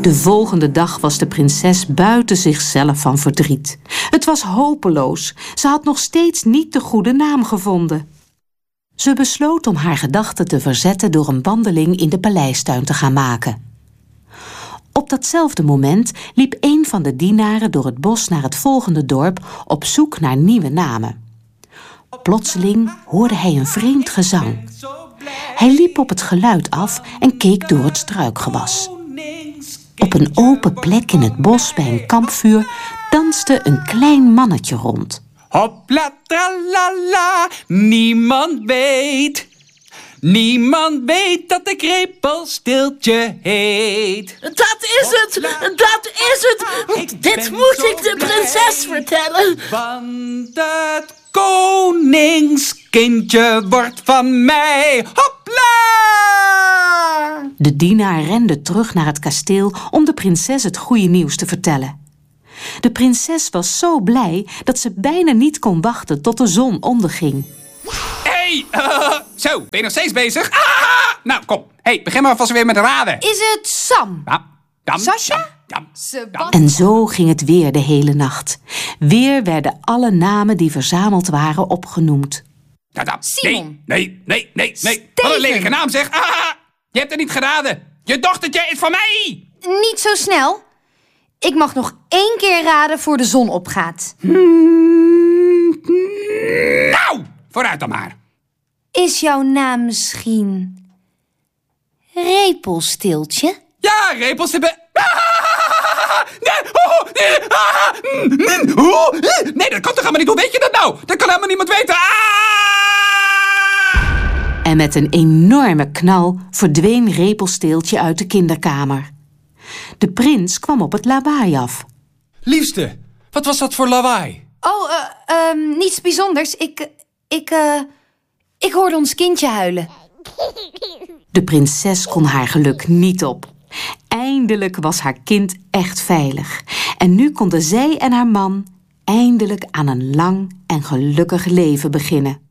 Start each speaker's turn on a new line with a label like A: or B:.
A: De volgende dag was de prinses buiten zichzelf van verdriet. Het was hopeloos. Ze had nog steeds niet de goede naam gevonden. Ze besloot om haar gedachten te verzetten door een wandeling in de paleistuin te gaan maken. Op datzelfde moment liep een van de dienaren door het bos naar het volgende dorp op zoek naar nieuwe namen. Plotseling hoorde hij een vreemd gezang. Hij liep op het geluid af en keek door het struikgewas. Op een open plek in het bos bij een kampvuur danste een klein mannetje rond.
B: Hopla tralala, niemand weet dat ik Repelsteeltje heet.
C: Dat is het! Dit moet ik de prinses vertellen.
B: Want het koningskindje wordt van mij. Hopla!
A: De dienaar rende terug naar het kasteel om de prinses het goede nieuws te vertellen. De prinses was zo blij dat ze bijna niet kon wachten tot de zon onderging.
B: Zo, ben je nog steeds bezig? Nou, kom. Begin maar vast weer met raden.
D: Is het Sam? Sascha?
A: En zo ging het weer de hele nacht. Weer werden alle namen die verzameld waren opgenoemd.
D: Simon.
B: Nee. Wat een lelijke naam zeg. Je hebt het niet geraden. Je dochtertje is van mij.
D: Niet zo snel. Ik mag nog 1 keer raden voor de zon opgaat.
B: Nou, vooruit dan maar.
D: Is jouw naam misschien Repelsteeltje?
B: Ja, Repelsteeltje. Nee, dat kan toch helemaal niet. Hoe weet je dat nou? Dat kan helemaal niemand weten.
A: En met een enorme knal verdween Repelsteeltje uit de kinderkamer. De prins kwam op het lawaai af.
B: Liefste, wat was dat voor lawaai?
D: Niets bijzonders. Ik hoorde ons kindje huilen.
A: De prinses kon haar geluk niet op. Eindelijk was haar kind echt veilig. En nu konden zij en haar man eindelijk aan een lang en gelukkig leven beginnen.